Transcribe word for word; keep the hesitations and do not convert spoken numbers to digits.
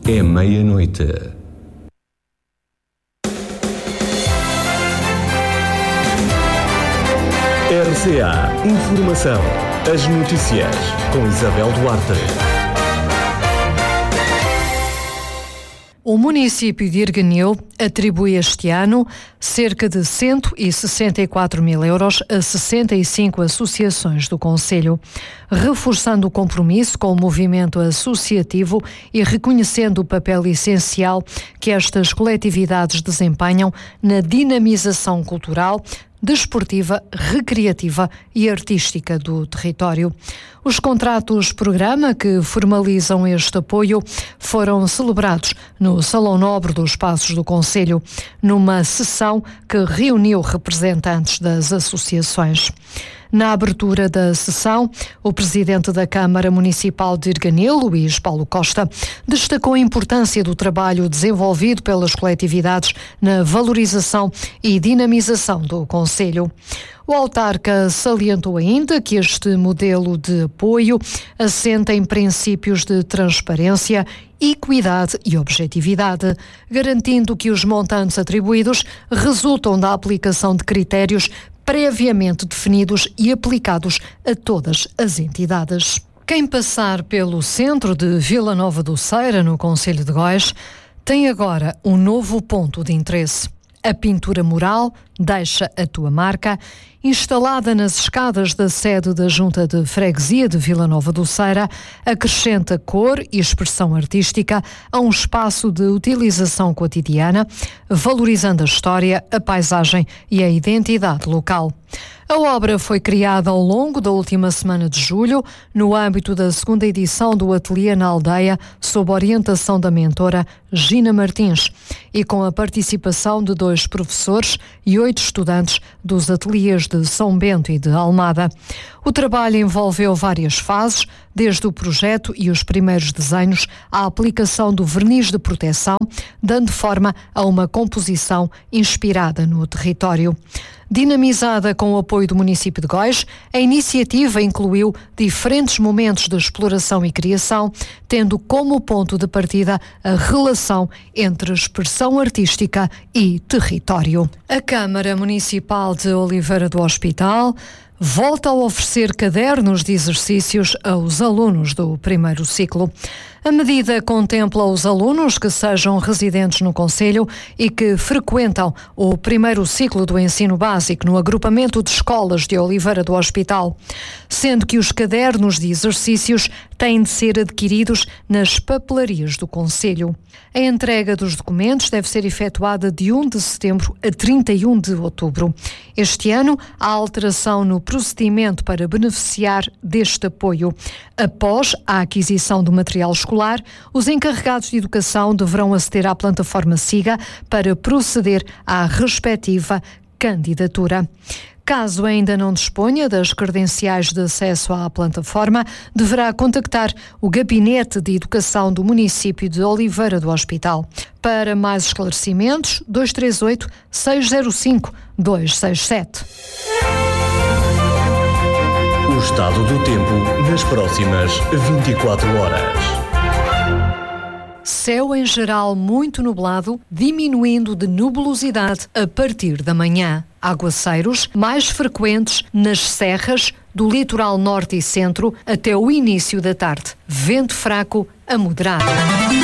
é meia-noite. R C A Informação. As notícias com Isabel Duarte. O município de Erganil atribui este ano cerca de cento e sessenta e quatro mil euros a sessenta e cinco associações do concelho, reforçando o compromisso com o movimento associativo e reconhecendo o papel essencial que estas coletividades desempenham na dinamização cultural, desportiva, recreativa e artística do território. Os contratos-programa que formalizam este apoio foram celebrados no Salão Nobre dos Passos do Concelho, numa sessão que reuniu representantes das associações. Na abertura da sessão, o presidente da Câmara Municipal de Erganil, Luís Paulo Costa, destacou a importância do trabalho desenvolvido pelas coletividades na valorização e dinamização do concelho. O autarca salientou ainda que este modelo de apoio assenta em princípios de transparência, equidade e objetividade, garantindo que os montantes atribuídos resultam da aplicação de critérios previamente definidos e aplicados a todas as entidades. Quem passar pelo centro de Vila Nova do Ceira, no concelho de Góis, tem agora um novo ponto de interesse. A pintura mural Deixa a Tua Marca, instalada nas escadas da sede da Junta de Freguesia de Vila Nova do Ceira, acrescenta cor e expressão artística a um espaço de utilização cotidiana, valorizando a história, a paisagem e a identidade local. A obra foi criada ao longo da última semana de julho, no âmbito da segunda edição do Ateliê na Aldeia, sob orientação da mentora Gina Martins, e com a participação de dois professores e oito estudantes dos ateliês de São Bento e de Almada. O trabalho envolveu várias fases, desde o projeto e os primeiros desenhos à aplicação do verniz de proteção, dando forma a uma composição inspirada no território. Dinamizada com o apoio do município de Góis, a iniciativa incluiu diferentes momentos de exploração e criação, tendo como ponto de partida a relação entre expressão artística e território. A Câmara Municipal de Oliveira do Hospital volta a oferecer cadernos de exercícios aos alunos do primeiro ciclo. A medida contempla os alunos que sejam residentes no concelho e que frequentam o primeiro ciclo do ensino básico no agrupamento de escolas de Oliveira do Hospital, sendo que os cadernos de exercícios têm de ser adquiridos nas papelarias do concelho. A entrega dos documentos deve ser efetuada de primeiro de setembro a trinta e um de outubro. Este ano, há alteração no procedimento para beneficiar deste apoio. Após a aquisição do material escolar, os encarregados de educação deverão aceder à plataforma SIGA para proceder à respectiva candidatura. Caso ainda não disponha das credenciais de acesso à plataforma, deverá contactar o Gabinete de Educação do município de Oliveira do Hospital. Para mais esclarecimentos, dois três oito, seis zero cinco, dois seis sete. O estado do tempo nas próximas vinte e quatro horas. Céu em geral muito nublado, diminuindo de nubulosidade a partir da manhã. Aguaceiros mais frequentes nas serras do litoral norte e centro até o início da tarde. Vento fraco a moderado.